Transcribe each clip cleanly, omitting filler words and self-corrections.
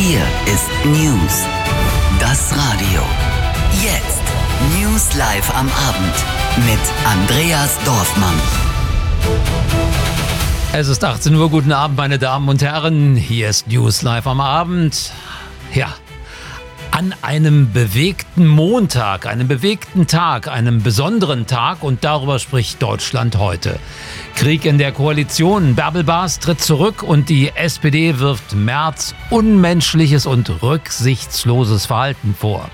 Hier ist News. Das Radio. Jetzt. News live am Abend. Mit Andreas Dorfmann. Es ist 18 Uhr. Guten Abend, meine Damen und Herren. Hier ist News live am Abend. Ja, an einem bewegten Montag, einem bewegten Tag, einem besonderen Tag, und darüber spricht Deutschland heute. Krieg in der Koalition. Bärbel Baas tritt zurück und die SPD wirft Merz unmenschliches und rücksichtsloses Verhalten vor.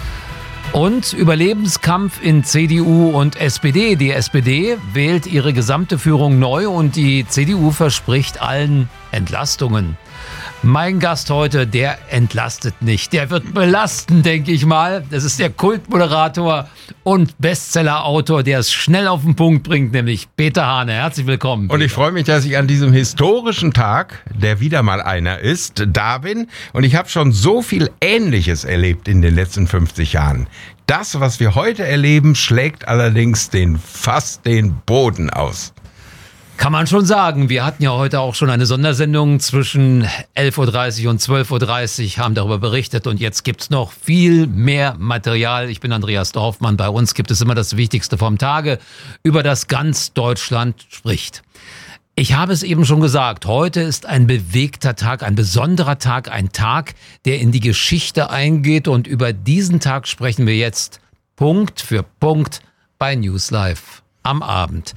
Und Überlebenskampf in CDU und SPD. Die SPD wählt ihre gesamte Führung neu und die CDU verspricht allen Entlastungen. Mein Gast heute, der entlastet nicht. Der wird belasten, denke ich mal. Das ist der Kultmoderator und Bestsellerautor, der es schnell auf den Punkt bringt, nämlich Peter Hane. Herzlich willkommen. Und ich freue mich, dass ich an diesem historischen Tag, der wieder mal einer ist, da bin. Und ich habe schon so viel Ähnliches erlebt in den letzten 50 Jahren. Das, was wir heute erleben, schlägt allerdings fast den Boden aus. Kann man schon sagen. Wir hatten ja heute auch schon eine Sondersendung zwischen 11.30 Uhr und 12.30 Uhr, haben darüber berichtet, und jetzt gibt's noch viel mehr Material. Ich bin Andreas Dorfmann. Bei uns gibt es immer das Wichtigste vom Tage, über das ganz Deutschland spricht. Ich habe es eben schon gesagt, heute ist ein bewegter Tag, ein besonderer Tag, ein Tag, der in die Geschichte eingeht, und über diesen Tag sprechen wir jetzt Punkt für Punkt bei News Live. Am Abend.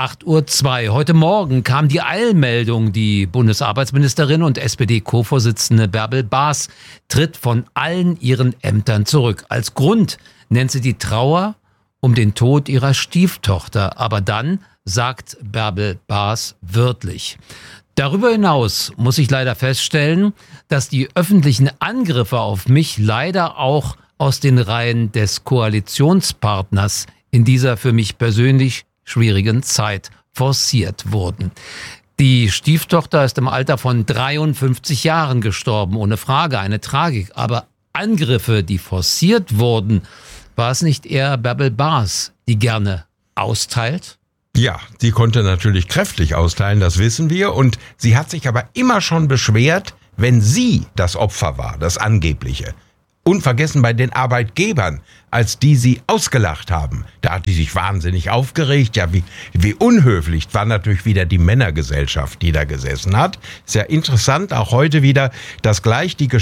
8.02 Uhr. Heute Morgen kam die Eilmeldung. Die Bundesarbeitsministerin und SPD-Co-Vorsitzende Bärbel Baas tritt von allen ihren Ämtern zurück. Als Grund nennt sie die Trauer um den Tod ihrer Stieftochter. Aber dann sagt Bärbel Baas wörtlich: Darüber hinaus muss ich leider feststellen, dass die öffentlichen Angriffe auf mich leider auch aus den Reihen des Koalitionspartners in dieser für mich persönlich schwierigen Zeit forciert wurden. Die Stieftochter ist im Alter von 53 Jahren gestorben, ohne Frage, eine Tragik. Aber Angriffe, die forciert wurden, war es nicht eher Bärbel Baas, die gerne austeilt? Ja, sie konnte natürlich kräftig austeilen, das wissen wir. Und sie hat sich aber immer schon beschwert, wenn sie das Opfer war, das Angebliche. Unvergessen bei den Arbeitgebern, als die sie ausgelacht haben. Da hat die sich wahnsinnig aufgeregt. Ja, wie unhöflich war natürlich wieder die Männergesellschaft, die da gesessen hat. Ist ja interessant, auch heute wieder, dass gleich die